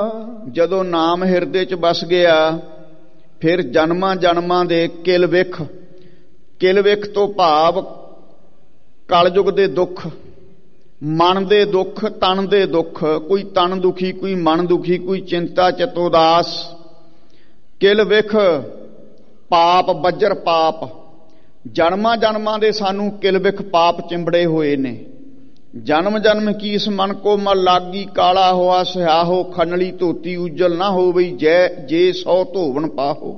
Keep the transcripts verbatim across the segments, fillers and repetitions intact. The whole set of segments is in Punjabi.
ਜਦੋਂ ਨਾਮ ਹਿਰਦੇ 'ਚ ਵਸ ਗਿਆ ਫਿਰ ਜਨਮਾਂ ਜਨਮਾਂ ਦੇ ਕਿਲ ਵਿਖ, ਕਿਲ ਵਿਖ ਤੋਂ ਭਾਵ ਕਲਯੁਗ ਦੇ ਦੁੱਖ, ਮਨ ਦੇ ਦੁੱਖ, ਤਨ ਦੇ ਦੁੱਖ, ਕੋਈ ਤਨ ਦੁਖੀ, ਕੋਈ ਮਨ ਦੁਖੀ, ਕੋਈ ਚਿੰਤਾ ਚਿਤੋਦਾਸ, ਕਿਲ ਵਿਖ ਪਾਪ ਬੱਜਰ ਪਾਪ, ਜਨਮਾਂ ਜਨਮਾਂ ਦੇ ਸਾਨੂੰ ਕਿਲ ਵਿਖ ਪਾਪ ਚਿੰਬੜੇ ਹੋਏ ਨੇ। ਜਨਮ ਜਨਮ ਕੀ ਇਸ ਮਨ ਕੋ ਮਲ ਲਾਗੀ, ਕਾਲਾ ਹੋਆ ਸਿਆਹੋ, ਖਨਲੀ ਧੋਤੀ ਉਜਲ ਨਾ ਹੋਵਈ, ਜੈ ਜੇ ਸੌ ਧੋਵਣ ਪਾਹੋ।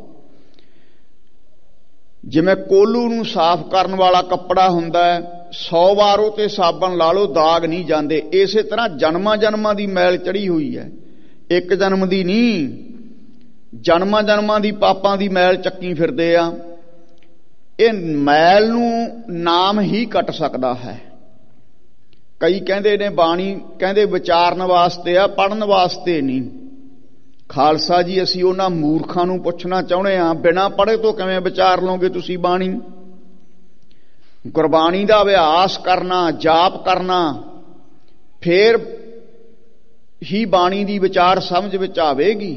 ਜਿਵੇਂ ਕੋਲੂ ਨੂੰ ਸਾਫ਼ ਕਰਨ ਵਾਲਾ ਕੱਪੜਾ ਹੁੰਦਾ ਹੈ, ਸੌ ਵਾਰ ਉਹ ਤੇ ਸਾਬਣ ਲਾ ਲਓ ਦਾਗ ਨਹੀਂ ਜਾਂਦੇ, ਇਸੇ ਤਰ੍ਹਾਂ ਜਨਮਾਂ ਜਨਮਾਂ ਦੀ ਮੈਲ ਚੜੀ ਹੋਈ ਹੈ, ਇੱਕ ਜਨਮ ਦੀ ਨਹੀਂ, ਜਨਮਾਂ ਜਨਮਾਂ ਦੀ ਪਾਪਾਂ ਦੀ ਮੈਲ ਚੱਕੀ ਫਿਰਦੇ ਆ। ਇਹ ਮੈਲ ਨੂੰ ਨਾਮ ਹੀ ਕੱਟ ਸਕਦਾ ਹੈ। ਕਈ ਕਹਿੰਦੇ ਨੇ ਬਾਣੀ ਕਹਿੰਦੇ ਵਿਚਾਰਨ ਵਾਸਤੇ ਆ, ਪੜ੍ਹਨ ਵਾਸਤੇ ਨਹੀਂ। ਖਾਲਸਾ ਜੀ ਅਸੀਂ ਉਹਨਾਂ ਮੂਰਖਾਂ ਨੂੰ ਪੁੱਛਣਾ ਚਾਹੁੰਦੇ ਹਾਂ, ਬਿਨਾਂ ਪੜ੍ਹੇ ਤੋਂ ਕਿਵੇਂ ਵਿਚਾਰ ਲਓਗੇ ਤੁਸੀਂ ਬਾਣੀ? ਗੁਰਬਾਣੀ ਦਾ ਅਭਿਆਸ ਕਰਨਾ, ਜਾਪ ਕਰਨਾ, ਫੇਰ ਹੀ ਬਾਣੀ ਦੀ ਵਿਚਾਰ ਸਮਝ ਵਿੱਚ ਆਵੇਗੀ।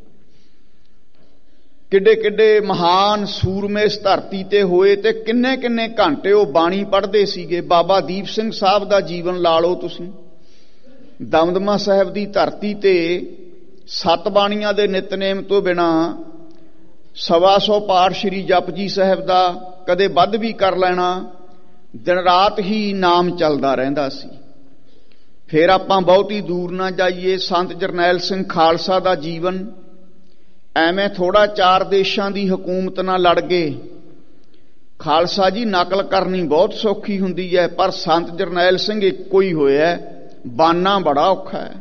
ਕਿੱਡੇ ਕਿੱਡੇ ਮਹਾਨ ਸੂਰਮੇ ਇਸ ਧਰਤੀ ਤੇ ਹੋਏ ਤੇ ਕਿੰਨੇ ਕਿੰਨੇ ਘੰਟੇ ਉਹ ਬਾਣੀ ਪੜ੍ਹਦੇ ਸੀਗੇ। ਬਾਬਾ ਦੀਪ ਸਿੰਘ ਸਾਹਿਬ ਦਾ ਜੀਵਨ ਲਾ ਲਓ ਤੁਸੀਂ, ਦਮਦਮਾ ਸਾਹਿਬ ਦੀ ਧਰਤੀ ਤੇ ਸੱਤ ਬਾਣੀਆਂ ਦੇ ਨਿਤਨੇਮ ਤੋਂ ਬਿਨਾ ਸਵਾ ਸੌ ਪਾਠ ਸ਼੍ਰੀ ਜਪਜੀ ਸਾਹਿਬ ਦਾ ਕਦੇ ਵੱਧ ਵੀ ਕਰ ਲੈਣਾ, ਦਿਨ ਰਾਤ ਹੀ ਨਾਮ ਚੱਲਦਾ ਰਹਿੰਦਾ ਸੀ। ਫਿਰ ਆਪਾਂ ਬਹੁਤੀ ਦੂਰ ਨਾ ਜਾਈਏ, ਸੰਤ ਜਰਨੈਲ ਸਿੰਘ ਖਾਲਸਾ ਦਾ ਜੀਵਨ ਐਵੇਂ ਥੋੜਾ ਚਾਰ ਦੇਸ਼ਾਂ ਦੀ ਹਕੂਮਤ ਨਾਲ ਲੜ ਗਏ। ਖਾਲਸਾ ਜੀ ਨਕਲ ਕਰਨੀ ਬਹੁਤ ਸੌਖੀ ਹੁੰਦੀ ਹੈ, ਪਰ ਸੰਤ ਜਰਨੈਲ ਸਿੰਘ ਇੱਕੋ ਹੀ ਹੋਇਆ, ਬਾਨਾ ਬੜਾ ਔਖਾ ਹੈ।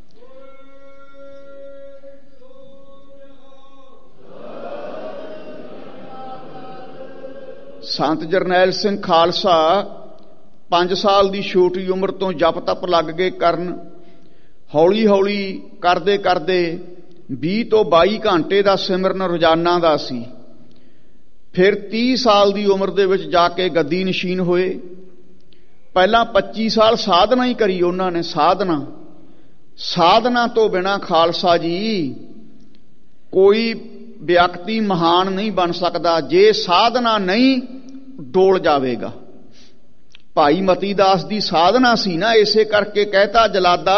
ਸੰਤ ਜਰਨੈਲ ਸਿੰਘ ਖਾਲਸਾ ਪੰਜ ਸਾਲ ਦੀ ਛੋਟੀ ਉਮਰ ਤੋਂ ਜਪ ਤਪ ਲੱਗ ਗਏ ਕਰਨ। ਹੌਲੀ ਹੌਲੀ ਕਰਦੇ ਕਰਦੇ ਵੀਹ ਤੋਂ ਬਾਈ ਘੰਟੇ ਦਾ ਸਿਮਰਨ ਰੋਜ਼ਾਨਾ ਦਾ ਸੀ। ਫਿਰ ਤੀਹ ਸਾਲ ਦੀ ਉਮਰ ਦੇ ਵਿੱਚ ਜਾ ਕੇ ਗੱਦੀ ਨਸ਼ੀਨ ਹੋਏ। ਪਹਿਲਾਂ ਪੱਚੀ ਸਾਲ ਸਾਧਨਾ ਹੀ ਕਰੀ ਉਹਨਾਂ ਨੇ, ਸਾਧਨਾ ਸਾਧਨਾ ਤੋਂ ਬਿਨਾਂ ਖਾਲਸਾ ਜੀ ਕੋਈ ਵਿਅਕਤੀ ਮਹਾਨ ਨਹੀਂ ਬਣ ਸਕਦਾ। ਜੇ ਸਾਧਨਾ ਨਹੀਂ ਡੋਲ ਜਾਵੇਗਾ। ਭਾਈ ਮਤੀ ਦਾਸ ਦੀ ਸਾਧਨਾ ਸੀ ਨਾ, ਇਸੇ ਕਰਕੇ ਕਹਿਤਾ ਜਲਾਦਾ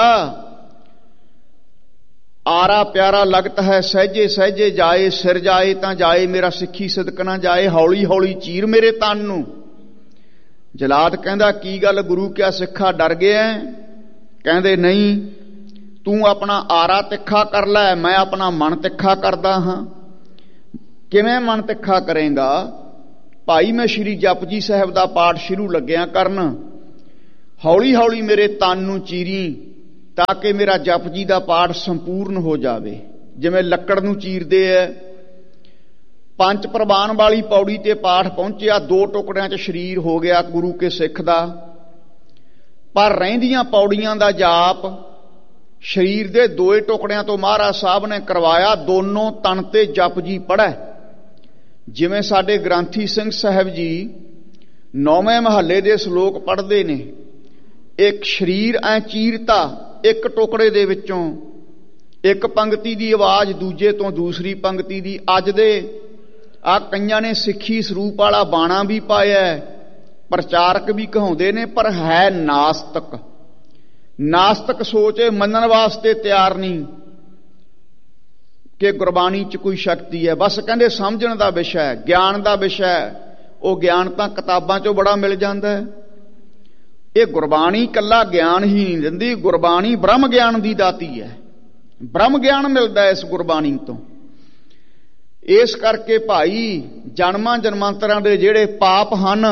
ਆਰਾ ਪਿਆਰਾ ਲਗਤ ਹੈ ਸਹਿਜੇ ਸਹਿਜੇ ਜਾਏ, ਸਿਰ ਜਾਏ ਤਾਂ ਜਾਏ ਮੇਰਾ ਸਿੱਖੀ ਸਿਦਕ ਨਾ ਜਾਏ, ਹੌਲੀ ਹੌਲੀ ਚੀਰ ਮੇਰੇ ਤਨ ਨੂੰ। ਜਲਾਦ ਕਹਿੰਦਾ ਕੀ ਗੱਲ ਗੁਰੂ ਕਿਆ ਸਿੱਖਾ ਡਰ ਗਿਆ? ਕਹਿੰਦੇ ਨਹੀਂ, ਤੂੰ ਆਪਣਾ ਆਰਾ ਤਿੱਖਾ ਕਰ ਲੈ, ਮੈਂ ਆਪਣਾ ਮਨ ਤਿੱਖਾ ਕਰਦਾ ਹਾਂ। ਕਿਵੇਂ ਮਨ ਤਿੱਖਾ ਕਰੇਗਾ? ਭਾਈ ਮੈਂ ਸ਼੍ਰੀ ਜਪਜੀ ਸਾਹਿਬ ਦਾ ਪਾਠ ਸ਼ੁਰੂ ਲੱਗਿਆ ਕਰਨ, ਹੌਲੀ ਹੌਲੀ ਮੇਰੇ ਤਨ ਨੂੰ ਚੀਰੀ ਤਾਂ ਕਿ ਮੇਰਾ ਜਪਜੀ ਦਾ ਪਾਠ ਸੰਪੂਰਨ ਹੋ ਜਾਵੇ। ਜਿਵੇਂ ਲੱਕੜ ਨੂੰ ਚੀਰਦੇ ਐ। ਪੰਜ ਪ੍ਰਵਾਨ ਵਾਲੀ ਪੌੜੀ ਤੇ ਪਾਠ ਪਹੁੰਚਿਆ, ਦੋ ਟੁਕੜਿਆਂ 'ਚ ਸਰੀਰ ਹੋ ਗਿਆ ਗੁਰੂ ਕੇ ਸਿੱਖ ਦਾ, ਪਰ ਰਹਿੰਦੀਆਂ ਪੌੜੀਆਂ ਦਾ ਜਾਪ ਸਰੀਰ ਦੇ ਦੋਏ ਟੁਕੜਿਆਂ ਤੋਂ ਮਹਾਰਾਜ ਸਾਹਿਬ ਨੇ ਕਰਵਾਇਆ। ਦੋਨੋਂ ਤਨ ਤੇ ਜਪਜੀ ਪੜ੍ਹੈ। ਜਿਵੇਂ ਸਾਡੇ ਗ੍ਰੰਥੀ ਸਿੰਘ ਸਾਹਿਬ ਜੀ ਨੌਵੇਂ ਮਹੱਲੇ ਦੇ ਸ਼ਲੋਕ ਪੜ੍ਹਦੇ ਨੇ, ਇੱਕ ਸਰੀਰ ਐ ਚੀਰਤਾ, ਇੱਕ ਟੁਕੜੇ ਦੇ ਵਿੱਚੋਂ ਇੱਕ ਪੰਗਤੀ ਦੀ ਆਵਾਜ਼ ਦੂਜੇ ਤੋਂ ਦੂਸਰੀ ਪੰਗਤੀ ਦੀ। ਅੱਜ ਦੇ ਆ ਕਈਆਂ ਨੇ ਸਿੱਖੀ ਸਰੂਪ ਵਾਲਾ ਬਾਣਾ ਵੀ ਪਾਇਆ, ਪ੍ਰਚਾਰਕ ਵੀ ਕਹਾਉਂਦੇ ਨੇ, ਪਰ ਹੈ ਨਾਸਤਕ। ਨਾਸਤਕ ਸੋਚ ਮੰਨਣ ਵਾਸਤੇ ਤਿਆਰ ਨਹੀਂ ਕਿ ਗੁਰਬਾਣੀ 'ਚ ਕੋਈ ਸ਼ਕਤੀ ਹੈ। ਬਸ ਕਹਿੰਦੇ ਸਮਝਣ ਦਾ ਵਿਸ਼ਾ ਹੈ, ਗਿਆਨ ਦਾ ਵਿਸ਼ਾ ਹੈ। ਉਹ ਗਿਆਨ ਤਾਂ ਕਿਤਾਬਾਂ 'ਚੋਂ ਬੜਾ ਮਿਲ ਜਾਂਦਾ ਹੈ। ਇਹ ਗੁਰਬਾਣੀ ਇਕੱਲਾ ਗਿਆਨ ਹੀ ਨਹੀਂ ਦਿੰਦੀ, ਗੁਰਬਾਣੀ ਬ੍ਰਹਮ ਗਿਆਨ ਦੀ ਦਾਤੀ ਹੈ। ਬ੍ਰਹਮ ਗਿਆਨ ਮਿਲਦਾ ਇਸ ਗੁਰਬਾਣੀ ਤੋਂ। ਇਸ ਕਰਕੇ ਭਾਈ ਜਨਮਾਂ ਜਨਮਾਂਤਰਾਂ ਦੇ ਜਿਹੜੇ ਪਾਪ ਹਨ,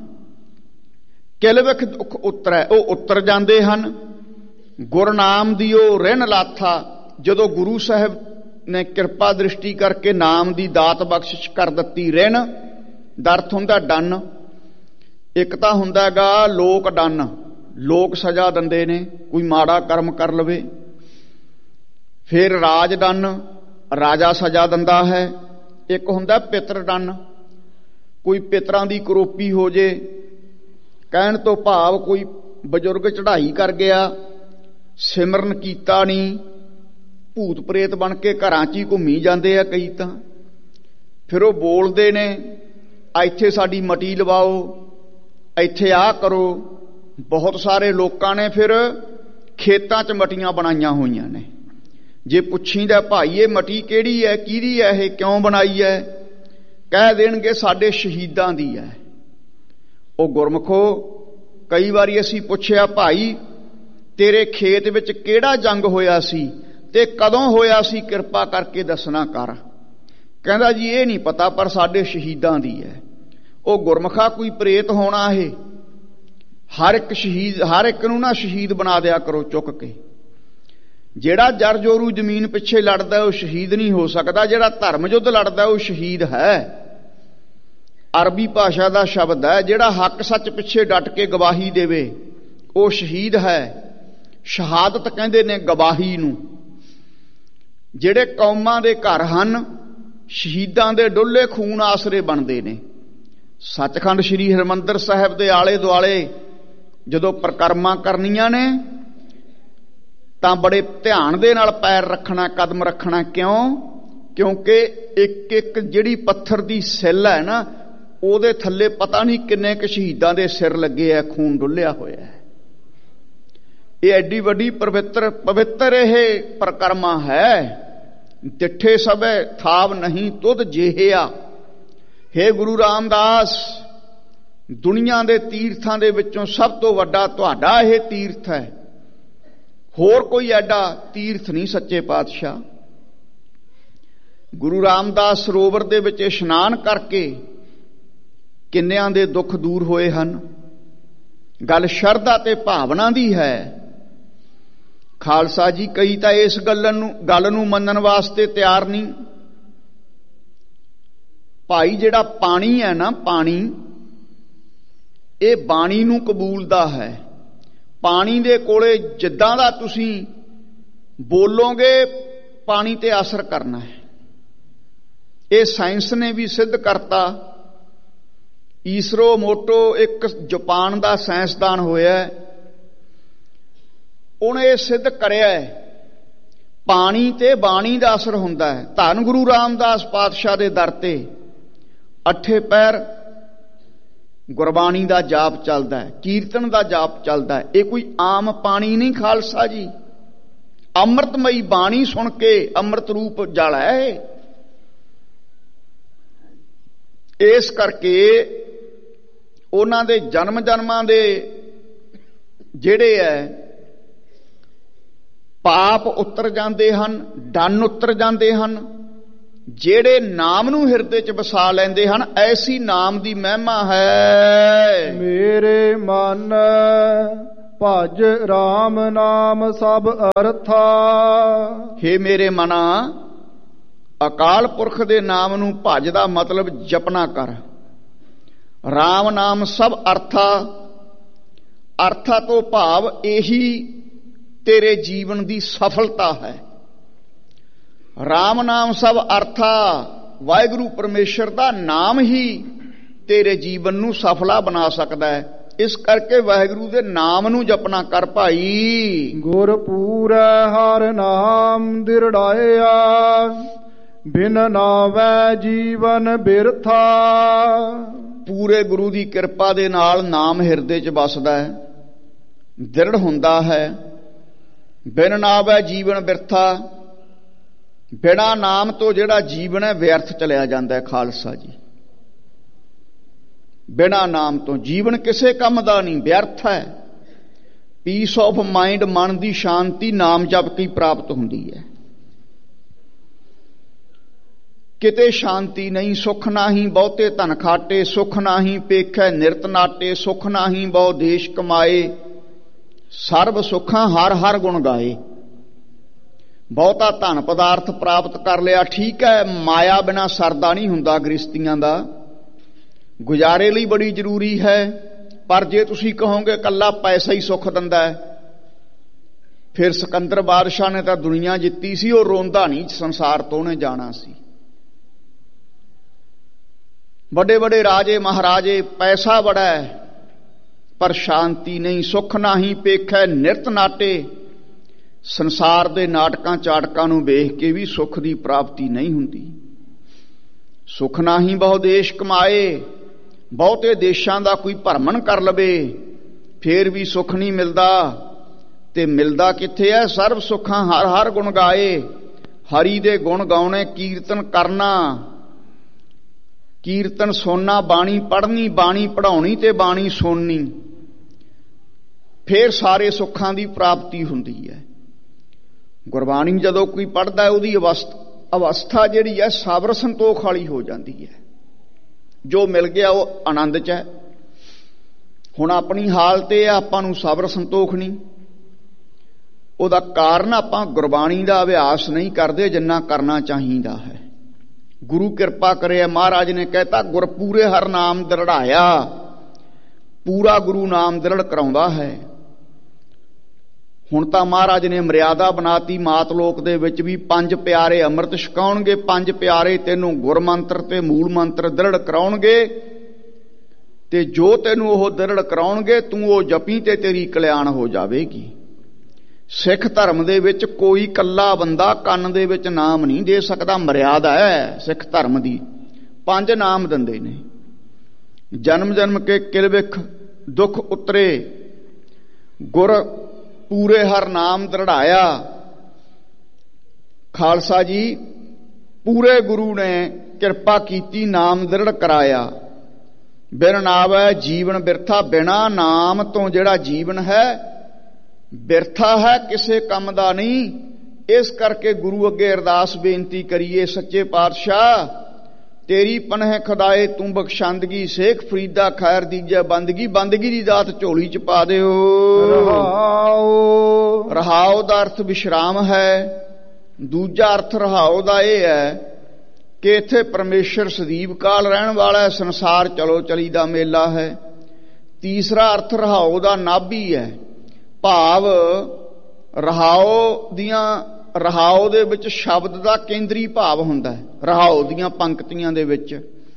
ਕਿਲਵਿਖ ਦੁੱਖ ਉਤਰੈ, ਉਹ ਉਤਰ ਜਾਂਦੇ ਹਨ। ਗੁਰਨਾਮ ਦਿਓ ਰਿਣ ਲਾਥਾ, ਜਦੋਂ ਗੁਰੂ ਸਾਹਿਬ ਨੇ ਕਿਰਪਾ ਦ੍ਰਿਸ਼ਟੀ ਕਰਕੇ ਨਾਮ ਦੀ ਦਾਤ ਬਖਸ਼ਿਸ਼ ਕਰ ਦਿੱਤੀ। ਰਿਣ ਦਾ ਅਰਥ ਹੁੰਦਾ ਡੰਨ। ਇੱਕ ਤਾਂ ਹੁੰਦਾ ਹੈਗਾ ਲੋਕ ਡੰਨ, ਲੋਕ ਸਜ਼ਾ ਦਿੰਦੇ ਨੇ, ਕੋਈ ਮਾੜਾ ਕਰਮ ਕਰ ਲਵੇ। ਫਿਰ ਰਾਜ ਡੰਨ, ਰਾਜਾ ਸਜ਼ਾ ਦਿੰਦਾ ਹੈ। ਇੱਕ ਹੁੰਦਾ ਪਿਤਰ ਡੰਨ, ਕੋਈ ਪਿਤਰਾਂ ਦੀ ਕਰੋਪੀ ਹੋ ਜੇ, ਕਹਿਣ ਤੋਂ ਭਾਵ ਕੋਈ ਬਜ਼ੁਰਗ ਚੜ੍ਹਾਈ ਕਰ ਗਿਆ, ਸਿਮਰਨ ਕੀਤਾ ਨਹੀਂ, ਭੂਤ ਪ੍ਰੇਤ ਬਣ ਕੇ ਘਰਾਂ 'ਚ ਹੀ ਘੁੰਮੀ ਜਾਂਦੇ ਆ ਕਈ ਤਾਂ। ਫਿਰ ਉਹ ਬੋਲਦੇ ਨੇ, ਇੱਥੇ ਸਾਡੀ ਮਟੀ ਲਵਾਓ, ਇੱਥੇ ਆਹ ਕਰੋ। ਬਹੁਤ ਸਾਰੇ ਲੋਕਾਂ ਨੇ ਫਿਰ ਖੇਤਾਂ 'ਚ ਮਟੀਆਂ ਬਣਾਈਆਂ ਹੋਈਆਂ ਨੇ। ਜੇ ਪੁੱਛੀਦਾ ਭਾਈ ਇਹ ਮਟੀ ਕਿਹੜੀ ਹੈ, ਕਿਹਦੀ ਹੈ, ਇਹ ਕਿਉਂ ਬਣਾਈ ਹੈ, ਕਹਿ ਦੇਣਗੇ ਸਾਡੇ ਸ਼ਹੀਦਾਂ ਦੀ ਹੈ। ਉਹ ਗੁਰਮਖੋ, ਕਈ ਵਾਰੀ ਅਸੀਂ ਪੁੱਛਿਆ ਭਾਈ ਤੇਰੇ ਖੇਤ ਵਿੱਚ ਕਿਹੜਾ ਜੰਗ ਹੋਇਆ ਸੀ ਤੇ ਕਦੋਂ ਹੋਇਆ ਸੀ, ਕਿਰਪਾ ਕਰਕੇ ਦੱਸਣਾ ਕਰ। ਕਹਿੰਦਾ ਜੀ ਇਹ ਨਹੀਂ ਪਤਾ, ਪਰ ਸਾਡੇ ਸ਼ਹੀਦਾਂ ਦੀ ਹੈ। ਉਹ ਗੁਰਮਖਾ ਕੋਈ ਪ੍ਰੇਤ ਹੋਣਾ ਇਹ? ਹਰ ਇੱਕ ਸ਼ਹੀਦ, ਹਰ ਇੱਕ ਨੂੰ ਨਾ ਸ਼ਹੀਦ ਬਣਾ ਦਿਆ ਕਰੋ ਚੁੱਕ ਕੇ। ਜਿਹੜਾ ਜਰ ਜੋਰੂ ਜ਼ਮੀਨ ਪਿੱਛੇ ਲੜਦਾ ਉਹ ਸ਼ਹੀਦ ਨਹੀਂ ਹੋ ਸਕਦਾ। ਜਿਹੜਾ ਧਰਮ ਯੁੱਧ ਲੜਦਾ ਉਹ ਸ਼ਹੀਦ ਹੈ। ਅਰਬੀ ਭਾਸ਼ਾ ਦਾ ਸ਼ਬਦ ਹੈ। ਜਿਹੜਾ ਹੱਕ ਸੱਚ ਪਿੱਛੇ ਡਟ ਕੇ ਗਵਾਹੀ ਦੇਵੇ ਉਹ ਸ਼ਹੀਦ ਹੈ। ਸ਼ਹਾਦਤ ਕਹਿੰਦੇ ਨੇ ਗਵਾਹੀ ਨੂੰ। ਜਿਹੜੇ ਕੌਮਾਂ ਦੇ ਘਰ ਹਨ ਸ਼ਹੀਦਾਂ ਦੇ ਡੁੱਲੇ ਖੂਨ ਆਸਰੇ ਬਣਦੇ ਨੇ। ਸੱਚਖੰਡ ਸ੍ਰੀ ਹਰਿਮੰਦਰ ਸਾਹਿਬ ਦੇ ਆਲੇ ਦੁਆਲੇ ਜਦੋਂ ਪ੍ਰਕਰਮਾਂ ਕਰਨੀਆਂ ਨੇ ਤਾਂ ਬੜੇ ਧਿਆਨ ਦੇ ਨਾਲ ਪੈਰ ਰੱਖਣਾ, ਕਦਮ ਰੱਖਣਾ। ਕਿਉਂ? ਕਿਉਂਕਿ ਇੱਕ ਇੱਕ ਜਿਹੜੀ ਪੱਥਰ ਦੀ ਸਿੱਲ ਹੈ ਨਾ, ਉਹਦੇ ਥੱਲੇ ਪਤਾ ਨਹੀਂ ਕਿੰਨੇ ਕੁ ਸ਼ਹੀਦਾਂ ਦੇ ਸਿਰ ਲੱਗੇ ਆ, ਖੂਨ ਡੁੱਲਿਆ ਹੋਇਆ ਹੈ। ਇਹ ਐਡੀ ਵੱਡੀ ਪਵਿੱਤਰ ਪਵਿੱਤਰ ਇਹ ਪ੍ਰਕਰਮਾ ਹੈ। ਤਿੱਠੇ ਸਭੇ ਥਾਵ ਨਹੀਂ ਤੁਧ ਜਿਹਿਆ। ਹੇ ਗੁਰੂ ਰਾਮਦਾਸ, ਦੁਨੀਆ ਦੇ ਤੀਰਥਾਂ ਦੇ ਵਿੱਚੋਂ ਸਭ ਤੋਂ ਵੱਡਾ ਤੁਹਾਡਾ ਇਹ ਤੀਰਥ ਹੈ। ਹੋਰ ਕੋਈ ਐਡਾ ਤੀਰਥ ਨਹੀਂ ਸੱਚੇ ਪਾਤਸ਼ਾਹ। ਗੁਰੂ ਰਾਮਦਾਸ ਸਰੋਵਰ ਦੇ ਵਿੱਚ ਇਸ਼ਨਾਨ ਕਰਕੇ ਕਿੰਨਿਆਂ ਦੇ ਦੁੱਖ ਦੂਰ ਹੋਏ ਹਨ। ਗੱਲ ਸ਼ਰਧਾ ਤੇ ਭਾਵਨਾ ਦੀ ਹੈ। ਖਾਲਸਾ ਜੀ ਕਈ ਤਾਂ ਇਸ ਗੱਲ ਨੂੰ ਗੱਲ ਨੂੰ ਮੰਨਣ ਵਾਸਤੇ ਤਿਆਰ ਨਹੀਂ। ਭਾਈ ਜਿਹੜਾ ਪਾਣੀ ਹੈ ਨਾ, ਪਾਣੀ ਇਹ ਬਾਣੀ ਨੂੰ ਕਬੂਲਦਾ ਹੈ। ਪਾਣੀ ਦੇ ਕੋਲੇ ਜਿੱਦਾਂ ਦਾ ਤੁਸੀਂ ਬੋਲੋਗੇ ਪਾਣੀ ਤੇ ਅਸਰ ਕਰਨਾ ਹੈ। ਇਹ ਸਾਇੰਸ ਨੇ ਵੀ ਸਿੱਧ ਕਰਤਾ। ਈਸਰੋ ਮੋਟੋ ਇੱਕ ਜਾਪਾਨ ਦਾ ਸਾਇੰਸਦਾਨ ਹੋਇਆ, ਉਹਨੇ ਇਹ ਸਿੱਧ ਕਰਿਆ ਪਾਣੀ ਤੇ ਬਾਣੀ ਦਾ ਅਸਰ ਹੁੰਦਾ ਹੈ। ਧੰਨ ਗੁਰੂ ਰਾਮਦਾਸ ਪਾਤਸ਼ਾਹ ਦੇ ਦਰ ਤੇ ਅੱਠੇ ਪੈਰ ਗੁਰਬਾਣੀ ਦਾ ਜਾਪ ਚੱਲਦਾ ਹੈ, ਕੀਰਤਨ ਦਾ ਜਾਪ ਚੱਲਦਾ ਹੈ। ਇਹ ਕੋਈ ਆਮ ਪਾਣੀ ਨਹੀਂ ਖਾਲਸਾ ਜੀ। ਅੰਮ੍ਰਿਤਮਈ ਬਾਣੀ ਸੁਣ ਕੇ ਅੰਮ੍ਰਿਤ ਰੂਪ ਜਲ ਹੈ। ਇਸ ਕਰਕੇ ਉਹਨਾਂ ਦੇ ਜਨਮ ਜਨਮਾਂ ਦੇ ਜਿਹੜੇ ਹੈ ਪਾਪ ਉਤਰ ਜਾਂਦੇ ਹਨ, ਡੰਨ ਉਤਰ ਜਾਂਦੇ ਹਨ। ਜਿਹੜੇ ਨਾਮ ਨੂੰ ਹਿਰਦੇ 'ਚ ਵਸਾ ਲੈਂਦੇ ਹਨ, ਐਸੀ ਨਾਮ ਦੀ ਮਹਿਮਾ ਹੈ। ਮੇਰੇ ਮਨ ਭਜ ਰਾਮ ਨਾਮ ਸਭ ਅਰਥਾ। ਹੇ ਮੇਰੇ ਮਨਾ, ਅਕਾਲ ਪੁਰਖ ਦੇ ਨਾਮ ਨੂੰ ਭਜ ਦਾ ਮਤਲਬ ਜਪਣਾ ਕਰ। ਰਾਮ ਨਾਮ ਸਭ ਅਰਥਾ। ਅਰਥਾ ਤੋਂ ਭਾਵ ਇਹੀ ਤੇਰੇ ਜੀਵਨ ਦੀ ਸਫਲਤਾ ਹੈ। ਰਾਮ ਨਾਮ ਸਭ ਅਰਥਾ। ਵਾਹਿਗੁਰੂ ਪਰਮੇਸ਼ਰ ਦਾ ਨਾਮ ਹੀ ਤੇਰੇ ਜੀਵਨ ਨੂੰ ਸਫਲਾ ਬਣਾ ਸਕਦਾ ਹੈ। ਇਸ ਕਰਕੇ ਵਾਹਿਗੁਰੂ ਦੇ ਨਾਮ ਨੂੰ ਜਪਣਾ ਕਰ ਭਾਈ। ਗੁਰ ਪੂਰੈ ਹਰਿ ਨਾਮ ਦਿਰੜਾਇਆ, ਬਿਨ ਨਾਵੈ ਜੀਵਨ ਬਿਰਥਾ। ਪੂਰੇ ਗੁਰੂ ਦੀ ਕਿਰਪਾ ਦੇ ਨਾਲ ਨਾਮ ਹਿਰਦੇ 'ਚ ਵਸਦਾ ਹੈ, ਦ੍ਰਿੜ ਹੁੰਦਾ ਹੈ। ਬਿਨ ਨਾਵੈ ਜੀਵਨ ਬਿਰਥਾ। ਬਿਨਾਂ ਨਾਮ ਤੋਂ ਜਿਹੜਾ ਜੀਵਨ ਹੈ ਵਿਅਰਥ ਚਲਿਆ ਜਾਂਦਾ ਹੈ ਖਾਲਸਾ ਜੀ। ਬਿਨਾਂ ਨਾਮ ਤੋਂ ਜੀਵਨ ਕਿਸੇ ਕੰਮ ਦਾ ਨਹੀਂ, ਵਿਅਰਥ ਹੈ। ਪੀਸ ਆਫ ਮਾਈਂਡ, ਮਨ ਦੀ ਸ਼ਾਂਤੀ ਨਾਮ ਜਪ ਕੇ ਪ੍ਰਾਪਤ ਹੁੰਦੀ ਹੈ। ਕਿਤੇ ਸ਼ਾਂਤੀ ਨਹੀਂ, ਸੁਖ ਨਾਹੀ ਬਹੁਤੇ ਧਨ ਖਾਟੇ, ਸੁਖ ਨਾਹੀ ਪੇਖੈ ਨਿਰਤ ਨਾਟੇ, ਸੁਖ ਨਾਹੀ ਬਹੁ ਦੇਸ਼ ਕਮਾਏ, ਸਰਬ ਸੁੱਖਾਂ ਹਰ ਹਰ ਗੁਣ ਗਾਏ। ਬਹੁਤਾ ਧਨ ਪਦਾਰਥ ਪ੍ਰਾਪਤ ਕਰ ਲਿਆ, ਠੀਕ ਹੈ, ਮਾਇਆ ਬਿਨਾ ਸਰਦਾ ਨਹੀਂ ਹੁੰਦਾ ਗ੍ਰਸਤੀਆਂ ਦਾ, ਗੁਜ਼ਾਰੇ ਲਈ ਬੜੀ ਜ਼ਰੂਰੀ ਹੈ। ਪਰ ਜੇ ਤੁਸੀਂ ਕਹੋਗੇ ਇਕੱਲਾ ਪੈਸਾ ਹੀ ਸੁੱਖ ਦਿੰਦਾ ਹੈ, ਫਿਰ ਸਿਕੰਦਰ ਬਾਦਸ਼ਾਹ ਨੇ ਤਾਂ ਦੁਨੀਆ ਜਿੱਤੀ ਸੀ, ਉਹ ਰੋਂਦਾ ਨਹੀਂ ਸੰਸਾਰ ਤੋਂ ਉਹਨੇ ਜਾਣਾ ਸੀ। ਵੱਡੇ ਵੱਡੇ ਰਾਜੇ ਮਹਾਰਾਜੇ, ਪੈਸਾ ਬੜਾ ਹੈ ਪਰ ਸ਼ਾਂਤੀ ਨਹੀਂ। ਸੁਖ ਨਾਹੀ ਪੇਖੈ ਨਿਰਤ ਨਾਟੇ। ਸੰਸਾਰ ਦੇ ਨਾਟਕਾਂ ਚਾਟਕਾਂ ਨੂੰ ਵੇਖ ਕੇ ਵੀ ਸੁੱਖ ਦੀ ਪ੍ਰਾਪਤੀ ਨਹੀਂ ਹੁੰਦੀ। ਸੁੱਖ ਨਾਹੀਂ ਬਹੁ ਦੇਸ਼ ਕਮਾਏ, ਬਹੁਤੇ ਦੇਸ਼ਾਂ ਦਾ ਕੋਈ ਭਰਮਣ ਕਰ ਲਵੇ ਫੇਰ ਵੀ ਸੁੱਖ ਨਹੀਂ ਮਿਲਦਾ। ਤੇ ਮਿਲਦਾ ਕਿੱਥੇ ਹੈ? ਸਰਬ ਸੁੱਖਾਂ ਹਰ ਹਰ ਗੁਣ ਗਾਏ। ਹਰੀ ਦੇ ਗੁਣ ਗਾਉਣੇ, ਕੀਰਤਨ ਕਰਨਾ, ਕੀਰਤਨ ਸੁਣਨਾ, ਬਾਣੀ ਪੜ੍ਹਨੀ, ਬਾਣੀ ਪੜ੍ਹਾਉਣੀ ਤੇ ਬਾਣੀ ਸੁਣਨੀ, ਫੇਰ ਸਾਰੇ ਸੁੱਖਾਂ ਦੀ ਪ੍ਰਾਪਤੀ ਹੁੰਦੀ ਹੈ। ਗੁਰਬਾਣੀ ਜਦੋਂ ਕੋਈ ਪੜ੍ਹਦਾ ਉਹਦੀ ਅਵਸਥਾ ਅਵਸਥਾ ਜਿਹੜੀ ਹੈ ਸਬਰ ਸੰਤੋਖ ਵਾਲੀ ਹੋ ਜਾਂਦੀ ਹੈ। ਜੋ ਮਿਲ ਗਿਆ ਉਹ ਆਨੰਦ 'ਚ ਹੈ। ਹੁਣ ਆਪਣੀ ਹਾਲਤ ਇਹ ਆ, ਆਪਾਂ ਨੂੰ ਸਬਰ ਸੰਤੋਖ ਨਹੀਂ। ਉਹਦਾ ਕਾਰਨ ਆਪਾਂ ਗੁਰਬਾਣੀ ਦਾ ਅਭਿਆਸ ਨਹੀਂ ਕਰਦੇ ਜਿੰਨਾ ਕਰਨਾ ਚਾਹੀਦਾ ਹੈ। ਗੁਰੂ ਕਿਰਪਾ ਕਰੇ, ਮਹਾਰਾਜ ਨੇ ਕਹਿਤਾ ਗੁਰ ਪੂਰੇ ਹਰ ਨਾਮ ਦ੍ਰਿੜਾਇਆ। ਪੂਰਾ ਗੁਰੂ ਨਾਮ ਦ੍ਰਿੜ ਕਰਾਉਂਦਾ ਹੈ। ਹੁਣ ਤਾਂ ਮਹਾਰਾਜ ਨੇ ਮਰਿਆਦਾ ਬਣਾਤੀ, ਮਾਤ ਲੋਕ ਦੇ ਵਿੱਚ ਵੀ ਪੰਜ ਪਿਆਰੇ ਅੰਮ੍ਰਿਤ ਛਕਾਉਣਗੇ। ਪੰਜ ਪਿਆਰੇ ਤੈਨੂੰ ਗੁਰ ਮੰਤਰ ਤੇ ਮੂਲ ਮੰਤਰ ਦ੍ਰਿੜ ਕਰਾਉਣਗੇ ਤੇ ਜੋ ਤੈਨੂੰ ਉਹ ਦ੍ਰਿੜ ਕਰਾਉਣਗੇ ਤੂੰ ਉਹ ਜਪੀ ਤੇ ਤੇਰੀ ਕਲਿਆਣ ਹੋ ਜਾਵੇਗੀ। ਸਿੱਖ ਧਰਮ ਦੇ ਵਿੱਚ ਕੋਈ ਇਕੱਲਾ ਬੰਦਾ ਕੰਨ ਦੇ ਵਿੱਚ ਨਾਮ ਨਹੀਂ ਦੇ ਸਕਦਾ। ਮਰਿਆਦਾ ਹੈ ਸਿੱਖ ਧਰਮ ਦੀ। ਪੰਜ ਨਾਮ ਦਿੰਦੇ ਨੇ। ਜਨਮ ਜਨਮ ਕੇ ਕਿਲਵਿਖ ਦੁੱਖ ਉਤਰੇ, ਗੁਰ ਪੂਰੇ ਹਰ ਨਾਮ ਦ੍ਰਿੜਾਇਆ। ਖਾਲਸਾ ਜੀ ਪੂਰੇ ਗੁਰੂ ਨੇ ਕਿਰਪਾ ਕੀਤੀ, ਨਾਮ ਦ੍ਰਿੜ ਕਰਾਇਆ। ਬਿਨ ਨਾਵੈ ਜੀਵਨ ਬਿਰਥਾ, ਬਿਨਾ ਨਾਮ ਤੋਂ ਜਿਹੜਾ ਜੀਵਨ ਹੈ ਬਿਰਥਾ ਹੈ, ਕਿਸੇ ਕੰਮ ਦਾ ਨਹੀਂ। ਇਸ ਕਰਕੇ ਗੁਰੂ ਅੱਗੇ ਅਰਦਾਸ ਬੇਨਤੀ ਕਰੀਏ, ਸੱਚੇ ਪਾਤਸ਼ਾਹ ਤੇਰੀ ਪਨਹ ਖੁਦਾਏ ਤੂੰ ਬਖਸ਼ੰਦਗੀ, ਸ਼ੇਖ ਫਰੀਦਾ ਖੈਰ ਦੀਜੈ ਬੰਦਗੀ। ਬੰਦਗੀ ਦੀ ਦਾਤ ਝੋਲੀ ਚ ਪਾ ਦਿਓ। ਰਹਾਉ ਰਹਾਉ ਦਾ ਅਰਥ ਵਿਸ਼ਰਾਮ ਹੈ। ਦੂਜਾ ਅਰਥ ਰਹਾਉ ਦਾ ਇਹ ਹੈ ਕਿ ਇੱਥੇ ਪਰਮੇਸ਼ਰ ਸਦੀਵ ਕਾਲ ਰਹਿਣ ਵਾਲਾ ਹੈ, ਸੰਸਾਰ ਚਲੋ ਚਲੀ ਦਾ ਮੇਲਾ ਹੈ। ਤੀਸਰਾ ਅਰਥ ਰਹਾਉ ਦਾ ਨਾਭੀ ਹੈ, ਭਾਵ ਰਹਾਉ ਦੀਆਂ ਰਹਾਉ ਦੇ ਵਿੱਚ ਸ਼ਬਦ ਦਾ ਕੇਂਦਰੀ ਭਾਵ ਹੁੰਦਾ ਹੈ। ਰਹਾਉ ਦੀਆਂ ਪੰਕਤੀਆਂ ਦੇ ਵਿੱਚ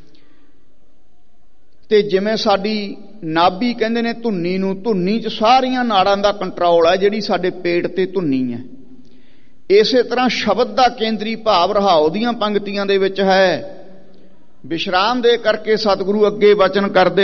ਤੇ ਜਿਵੇਂ ਸਾਡੀ ਨਾਭੀ ਕਹਿੰਦੇ ਨੇ ਧੁੰਨੀ ਨੂੰ, ਧੁੰਨੀ 'ਚ ਸਾਰੀਆਂ ਨਾੜਾਂ ਦਾ ਕੰਟਰੋਲ ਹੈ ਜਿਹੜੀ ਸਾਡੇ ਪੇਟ ਤੇ ਧੁੰਨੀ ਹੈ। ਇਸੇ ਤਰ੍ਹਾਂ ਸ਼ਬਦ ਦਾ ਕੇਂਦਰੀ ਭਾਵ ਰਹਾਉ ਦੀਆਂ ਪੰਕਤੀਆਂ ਦੇ ਵਿੱਚ ਹੈ। ਵਿਸ਼ਰਾਮ ਦੇ ਕਰਕੇ ਸਤਿਗੁਰੂ ਅੱਗੇ ਵਚਨ ਕਰਦੇ